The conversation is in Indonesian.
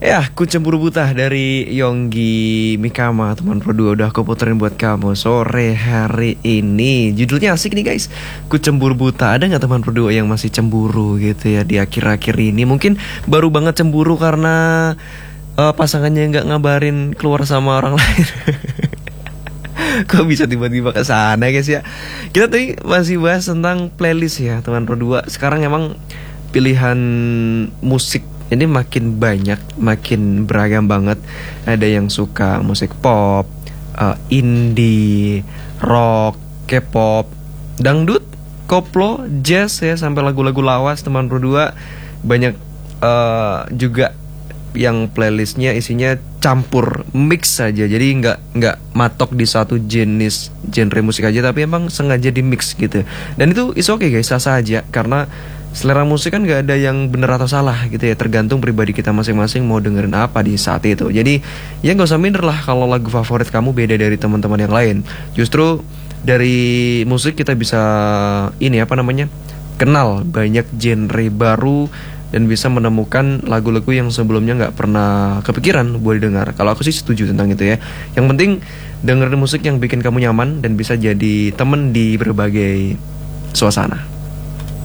Ya, Ku Cemburu Buta dari Yonggi Mikama, teman Pro 2 udah aku puterin buat kamu sore hari ini. Judulnya asik nih guys, Ku Cemburu Buta. Ada nggak teman Pro 2 yang masih cemburu gitu ya di akhir-akhir ini? Mungkin baru banget cemburu karena pasangannya nggak ngabarin keluar sama orang lain. Kok bisa tiba-tiba ke sana guys ya? Kita tadi masih bahas tentang playlist ya teman Pro 2. Sekarang emang pilihan musik ini makin banyak, makin beragam banget. Ada yang suka musik pop, indie, rock, K-pop, dangdut, koplo, jazz ya, sampai lagu-lagu lawas teman Pro 2. Banyak juga yang playlistnya isinya campur, mix saja. Jadi nggak matok di satu genre musik aja, tapi emang sengaja di mix gitu. Dan itu is okay guys, sah aja, karena selera musik kan gak ada yang benar atau salah gitu ya. Tergantung pribadi kita masing-masing mau dengerin apa di saat itu. Jadi ya gak usah minder lah kalau lagu favorit kamu beda dari teman-teman yang lain. Justru dari musik kita bisa kenal banyak genre baru dan bisa menemukan lagu-lagu yang sebelumnya gak pernah kepikiran buat didengar. Kalau aku sih setuju tentang itu ya. Yang penting dengerin musik yang bikin kamu nyaman dan bisa jadi temen di berbagai suasana.